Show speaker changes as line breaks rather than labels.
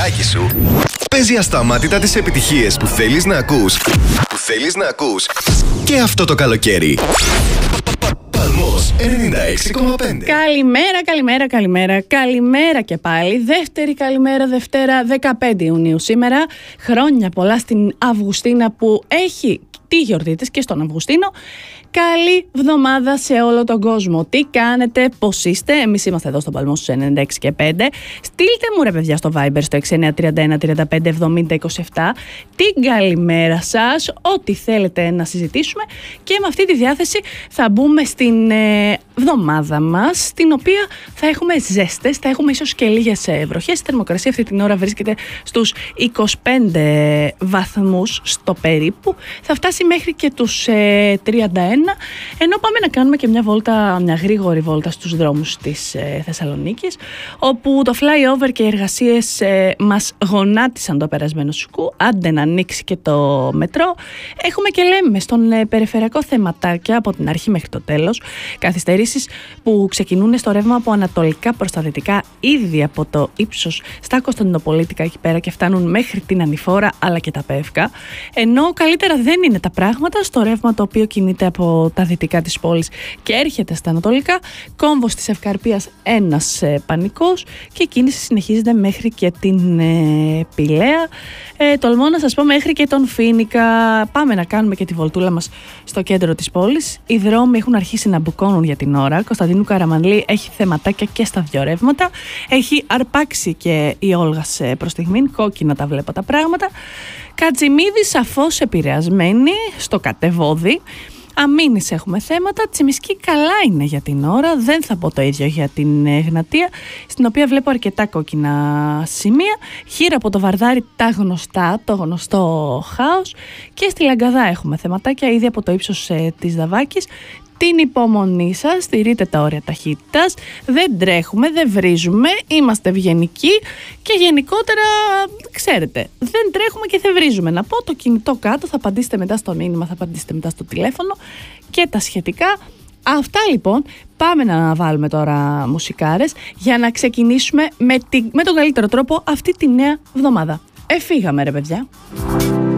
ραδιοφωνάκι σου παίζει ασταμάτητα τις επιτυχίες που θέλεις να ακούς. Και αυτό το καλοκαίρι. Παλμός 96,5.
Καλημέρα και πάλι. Δεύτερη καλημέρα, Δευτέρα 15 Ιουνίου σήμερα. Χρόνια πολλά στην Αυγουστίνα που έχει τη γιορτή της και στον Αυγουστίνο. Καλή εβδομάδα σε όλο τον κόσμο. Τι κάνετε, πώς είστε? Εμείς είμαστε εδώ στον Παλμό στους 96 και 5. Στείλτε μου ρε παιδιά στο Viber στο 6931 35 70 27 την καλημέρα σας, ό,τι θέλετε να συζητήσουμε, και με αυτή τη διάθεση θα μπούμε στην εβδομάδα μας, στην οποία θα έχουμε ζέστες, θα έχουμε ίσως και λίγες βροχές. Η θερμοκρασία αυτή την ώρα βρίσκεται στους 25 βαθμούς στο περίπου, θα φτάσει μέχρι και τους 31, ενώ πάμε να κάνουμε και μια γρήγορη βόλτα στους δρόμους της Θεσσαλονίκης, όπου το flyover και οι εργασίες μας γονάτισαν το περασμένο σκου, άντε να ανοίξει και το μετρό. Έχουμε και λέμε στον περιφερειακό θεματάκια από την αρχή μέχρι το τέλος, καθυστερήσεις που ξεκινούν στο ρεύμα από ανατολικά προς τα δυτικά ήδη από το ύψος στα Κωνσταντινοπολίτικα εκεί πέρα και φτάνουν μέχρι την Ανηφόρα αλλά και τα Πεύκα, ενώ καλύτερα δεν είναι τα πράγματα στο ρεύμα το οποίο κινείται από τα δυτικά της πόλης και έρχεται στα ανατολικά. Κόμβος της Ευκαρπίας ένας πανικός και η κίνηση συνεχίζεται μέχρι και την Πηλαία, τολμώ να σας πω μέχρι και τον Φοίνικα. Πάμε να κάνουμε και τη βολτούλα μας στο κέντρο της πόλης. Οι δρόμοι έχουν αρχίσει να μπουκώνουν για την ώρα. Κωνσταντίνου Καραμανλή έχει θεματάκια και στα δυο ρεύματα. Έχει αρπάξει και η Όλγας προς στιγμήν, κόκκινα τα βλέπω τα πράγματα. Κατζημίδη σαφώς επηρεασμένη στο κατεβόδι. Αμήνης έχουμε θέματα. Τσιμισκή καλά είναι για την ώρα. Δεν θα πω το ίδιο για την Εγνατία, στην οποία βλέπω αρκετά κόκκινα σημεία. Χείρα από το Βαρδάρι τα γνωστά, το γνωστό χάος. Και στη Λαγκαδά έχουμε θεματάκια ήδη από το ύψος της Δαβάκης. Την υπομονή σας, στηρείτε τα όρια ταχύτητας, δεν τρέχουμε, δεν βρίζουμε, είμαστε ευγενικοί και γενικότερα, ξέρετε, δεν τρέχουμε και δεν βρίζουμε. Να πω το κινητό κάτω, θα απαντήσετε μετά στο μήνυμα, θα απαντήσετε μετά στο τηλέφωνο και τα σχετικά. Αυτά λοιπόν, πάμε να βάλουμε τώρα μουσικάρες για να ξεκινήσουμε με τον καλύτερο τρόπο αυτή τη νέα εβδομάδα. Φύγαμε ρε παιδιά.